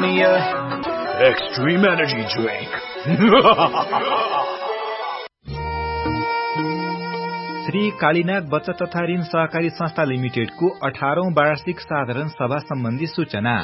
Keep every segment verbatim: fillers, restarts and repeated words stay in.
Pioneer Extreme Energy Drink. Shri Kalinag बचत तथा ऋण सहकारी संस्था लिमिटेडको अठारौं वार्षिक साधारण सभा सम्बन्धी सूचना।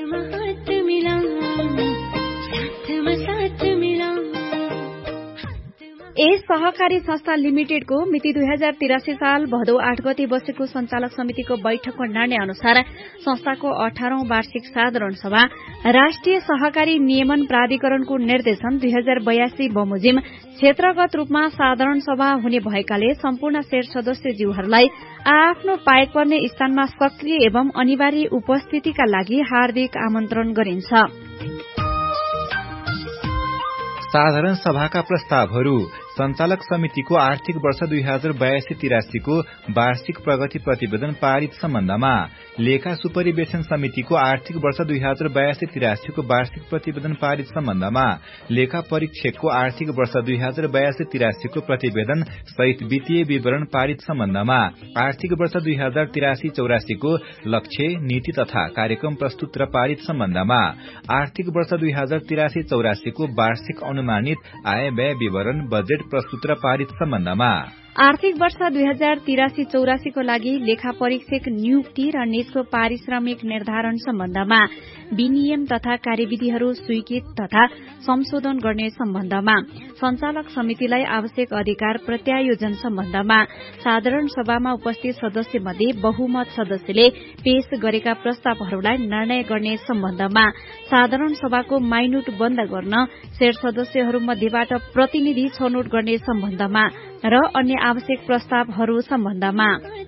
यस सहकारी संस्था लिमिटेडको मिति दुई हजार तिरासी साल भदौ आठ गते बसेको संचालक समितिको बैठकको निर्णय अनुसार संस्थाको अठारौं वार्षिक साधारण सभा राष्ट्रिय सहकारी नियमन प्राधिकरणको निर्देशन दुई हजार बयासी बमोजिम क्षेत्रगत रूपमा साधारण सभा हुने भएकाले सम्पूर्ण शेयर सदस्यज्यूहरूलाई आफ्नो पाएक पर्ने स्थानमा सक्रिय एवं अनिवार्य उपस्थितिका लागि हार्दिक आमन्त्रण गरिन्छ। साधारण सभाका प्रस्तावहरू संचालक समितिको आर्थिक वर्ष दुई हजार बयासी तिरासीको वार्षिक प्रगति प्रतिवेदन पारित सम्बन्धमा, लेखा सुपरिवेक्षण समितिको आर्थिक वर्ष दुई हजार बयासी तिरासीको वार्षिक प्रतिवेदन पारित सम्बन्धमा, लेखा परीक्षकको आर्थिक वर्ष दुई हजार बयासी तिरासीको प्रतिवेदन सहित वित्तीय विवरण पारित सम्बन्धमा, आर्थिक वर्ष दुई हजार तिरासी चौरासीको लक्ष्य, नीति तथा कार्यक्रम प्रस्तुत र पारित सम्बन्धमा, आर्थिक वर्ष दुई हजार तिरासी चौरासीको वार्षिक अनुमानित आय व्यय विवरण बजेट प्रस्तुत र पारित सम्बन्धमा, आर्थिक वर्ष दुई हजार तिरासी चौरासीको लागि लेखा परीक्षक नियुक्ति र निजको पारिश्रमिक निर्धारण सम्बन्धमा, विनियम तथा कार्यविधिहरू स्वीकृत तथा संशोधन गर्ने सम्बन्धमा, संचालक समितिलाई आवश्यक अधिकार प्रत्यायोजन सम्बन्धमा, साधारण सभामा उपस्थित सदस्य मध्ये बहुमत सदस्यले पेश गरेका प्रस्तावहरूलाई निर्णय गर्ने सम्बन्धमा, साधारण सभाको माइनुट बन्द गर्न शेयर सदस्यहरू मध्येबाट प्रतिनिधि छनौट गर्ने सम्बन्धमा र अन्य आवश्यक प्रस्तावहरू सम्बन्धमा।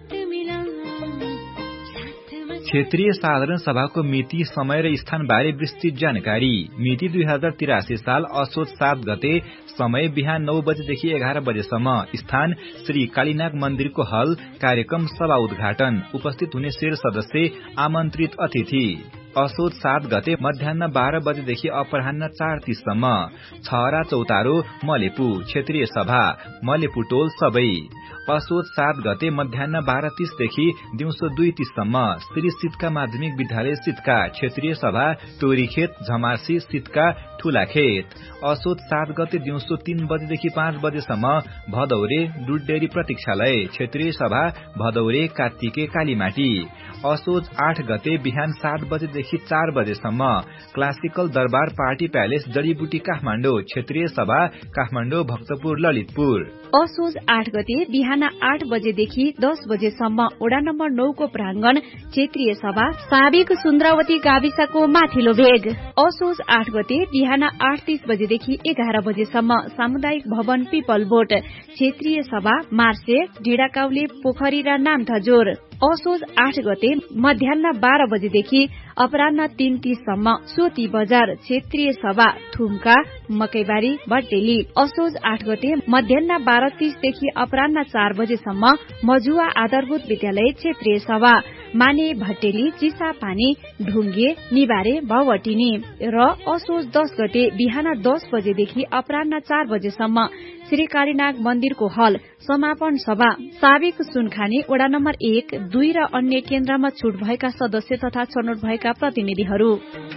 क्षेत्रीय साधारण सभाको मिति, समय र स्थानबारे विस्तृत जानकारी। मिति दुई हजार तिरासी साल असोज सात गते, समय बिहान नौ बजेदेखि एघार बजेसम्म, स्थान श्री कालीनाग मन्दिरको हल, कार्यक्रम सभा उद्घाटन, उपस्थित हुने शेर सदस्य, आमन्त्रित अतिथि। असोज सात गते मध्याह बाह्र बजेदेखि अपराह्न चार तीससम्म, छहरा चौतारो, मलेपु, क्षेत्रीय सभा, मलेपु टोल सबै। असोज सात गते मध्याह बाह्र तीसदेखि दिउँसो दुई तीससम्म, श्री सितका माध्यमिक विद्यालय सितका, क्षेत्रीय सभा, टोरीखेत, झमार्सी, सितका, ठूलाखेत। असोज सात गते दिउँसो तीन बजेदेखि पाँच बजेसम्म, भदौरे, दुधडेरी प्रतीक्षालय, क्षेत्रीय सभा, भदौरे, कात्तिके, कालीमाटी। असोज आठ गते बिहान सात बजेदेखि चार बजेसम्म, क्लासिकल दरबार पार्टी प्यालेस, जडीबुटी, काठमाडौँ, क्षेत्रीय सभा, काठमाडौँ, भक्तपुर, ललितपुर। असोज आठ गते बिहान आठ बजेदेखि दस बजेसम्म, वडा नम्बर नौ को प्राङ्गण, क्षेत्रीय सभा, साबिक सुन्द्रावती गाविसको माथिल्लो भेग। असोज आठ गते बिहान आठ तीस बजेदेखि एघार बजेसम्म, सामुदायिक भवन, पिपल बोट, क्षेत्रीय सभा, मार्से, ढिडाकाउले, पोखरी र नामथजोर। असोज आठ गते मध्याह बाह्र बजेदेखि अपराह्न तीन तीससम्म, सोती बजार, क्षेत्रीय सभा, थुम्का, मकैबारी, भट्टेली। असोज आठ गते मध्याह बाह्र तीसदेखि अपराह्न चार बजेसम्म, मजुवा आधारभूत विद्यालय, क्षेत्रीय सभा, माने, भट्टेली, चिसापानी, ढुङ्गे, निबारे, भवटिनी। र असोज दस गते बिहान दस बजेदेखि अपराह्न चार बजेसम्म, श्री कालीनाग मन्दिरको हल, समापन सभा, साबिक सुनखानी, वडा नम्बर एक, दुई र अन्य केन्द्रमा छुट भएका सदस्य तथा छनौट भएका प्रतिनिधिहरू।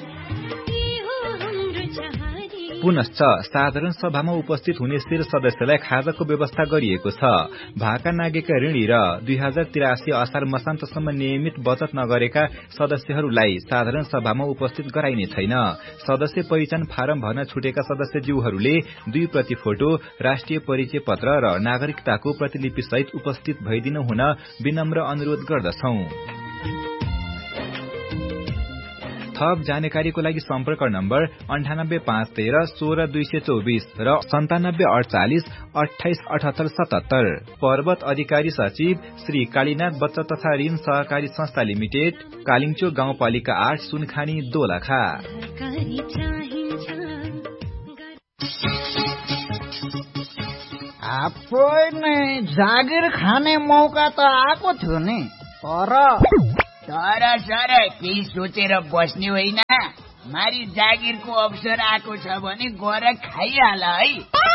पुनश्च साधारण सभामा उपस्थित हुने शेर सदस्यलाई खाजाको व्यवस्था गरिएको छ। भाका नागेका ऋणी र दुई हजार तिरासी असार मसान्तसम्म नियमित बचत नगरेका सदस्यहरूलाई साधारण सभामा उपस्थित गराइने छैन। सदस्य पहिचान फारम भर्न छुटेका सदस्यज्यूहरूले दुई प्रति फोटो, राष्ट्रिय परिचय पत्र र नागरिकताको प्रतिलिपि सहित उपस्थित भइदिनु हुन विनम्र अनुरोध गर्दछौं। थप जानकारीको लागि सम्पर्क नम्बर अन्ठानब्बे पाँच तेह्र सोह्र दुई सय चौबिस र सन्तानब्बे अडचालिस अठाइस अठहत्तर सतहत्तर। पर्वत अधिकारी सचिव श्री कालीनाथ बचत तथा ऋण सहकारी संस्था लिमिटेड, कालिङचोक गाउँपालिका आठ, सुनखानी, दोलखा। जागिर खाने मौका त आएको थियो नि, तर तर सर केही सोचेर बस्ने होइन, मारी जागिरको अवसर आएको छ भने गएर खाइहाल है।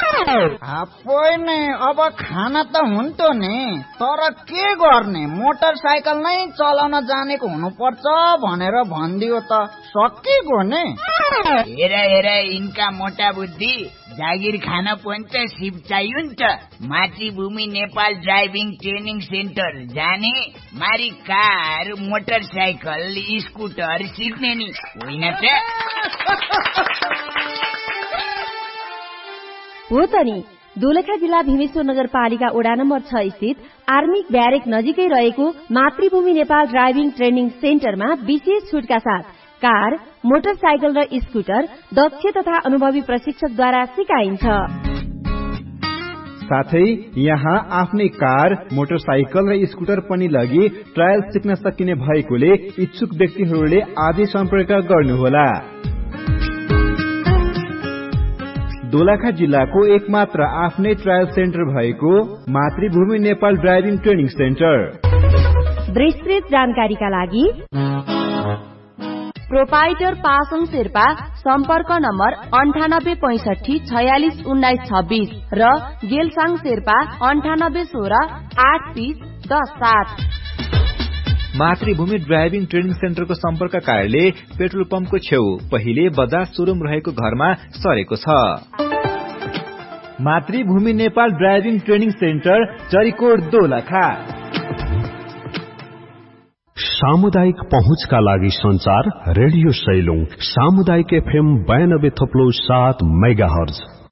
नि अब खाना त हुन्थ्यो नि, तर के गर्ने, मोटरसाइकल नै चलाउन जानेको हुनुपर्छ भनेर भनिदियो त सकिगयो नि। हेर हेर यिनका मोटा बुद्धि, जागिर खान पनि त सिप चाहियो नि त। मातृभूमि नेपाल ड्राइभिङ ट्रेनिङ सेन्टर जाने, मारी कार, मोटरसाइकल, स्कुटर सिक्ने नि होइन त। हो त नि, दोलखा जिल्ला भीमेश्वर नगरपालिका वडा नम्बर छ स्थित आर्मी ब्यारेक नजिकै रहेको मातृभूमि नेपाल ड्राइभिङ ट्रेनिङ सेन्टरमा विशेष छुटका साथ कार, मोटरसाइकल र स्कुटर दक्ष तथा अनुभवी प्रशिक्षकद्वारा सिकाइन्छ। साथै यहाँ आफ्नै कार, मोटरसाइकल र स्कुटर पनि लगी ट्रायल सिक्न सकिने भएकोले इच्छुक व्यक्तिहरूले आजै सम्पर्क गर्नुहोला। दोलखा जिल्लाको एकमात्र आफ्नै ट्रायल सेन्टर भएको मातृभूमि नेपाल ड्राइभिङ ट्रेनिङ सेन्टर। विस्तृत जानकारीका लागि प्रोपाइटर पासङ शेर्पा, सम्पर्क नम्बर अन्ठानब्बे पैंसठी छयालिस उन्नाइस छब्बीस र गेलसाङ शेर्पा अन्ठानब्बे सोह्र आठ तीस दस सात। मातृभूमि ड्राइभिङ ट्रेनिङ सेन्टरको सम्पर्क कार्यालय पेट्रोल पम्पको छेउ पहिले बजाज सोरुम रहेको घरमा सरेको छ। मातृभूमि Nepal driving training centre, Charikot, Dolakha. सामुदायिक पहुँचका लागि संचार रेडियो सैलुङ सामुदायिक एफएम बयानब्बे थप्लो सात मेगाहर्ज।